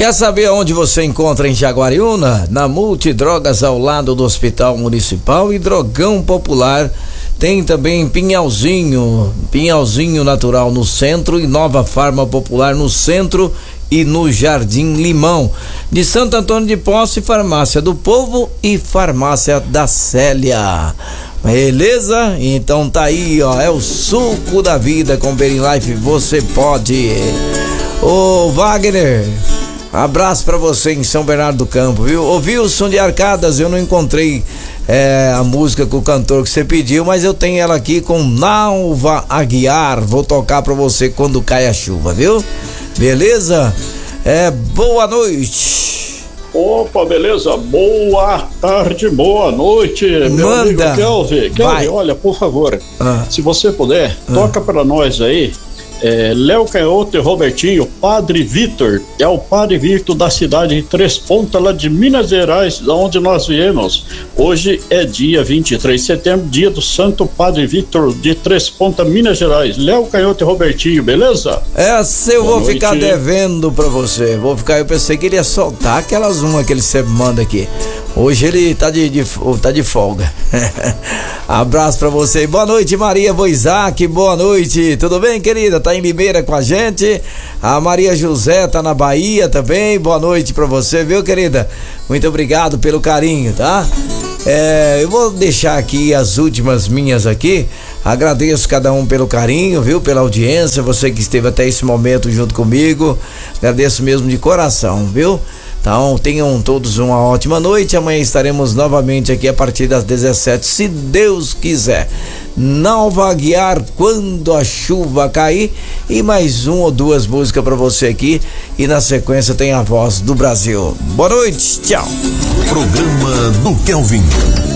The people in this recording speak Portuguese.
Quer saber onde você encontra em Jaguariúna? Na Multidrogas, ao lado do Hospital Municipal, e Drogão Popular. Tem também Pinhalzinho Natural no centro e Nova Farma Popular no centro e no Jardim Limão. De Santo Antônio de Posse, Farmácia do Povo e Farmácia da Célia. Beleza? Então tá aí, ó, é o suco da vida com Berilife, você pode. Ô Wagner, abraço pra você em São Bernardo do Campo, viu? Ouvi o som de Arcadas, eu não encontrei a música com o cantor que você pediu, mas eu tenho ela aqui com Nalva Aguiar, vou tocar pra você quando cai a chuva, viu? Beleza? Boa noite. Opa, beleza? Boa tarde, boa noite, meu amigo Kelvin. Olha, por favor, se você puder, toca pra nós aí. Léo Canhoto e Robertinho, Padre Vitor, é o Padre Vitor da cidade de Três Pontas, lá de Minas Gerais, da onde nós viemos. Hoje é dia 23 de setembro, dia do Santo Padre Vitor de Três Pontas, Minas Gerais. Léo Canhoto e Robertinho, beleza? Eu vou ficar devendo pra você. Eu pensei que ele ia soltar aquelas que ele sempre manda aqui. Hoje ele tá de folga. Abraço pra você. Boa noite, Maria Boisac. Boa noite. Tudo bem, querida? Tá em Limeira com a gente. A Maria José tá na Bahia também. Boa noite pra você, viu, querida? Muito obrigado pelo carinho, tá? Eu vou deixar aqui as últimas minhas aqui. Agradeço cada um pelo carinho, viu? Pela audiência. Você que esteve até esse momento junto comigo. Agradeço mesmo de coração, viu? Então, tenham todos uma ótima noite. Amanhã estaremos novamente aqui a partir das 17, se Deus quiser. Nalva Aguiar, Quando a Chuva Cair, e mais uma ou duas músicas para você aqui. E na sequência tem a Voz do Brasil. Boa noite, tchau. Programa do Kelvin.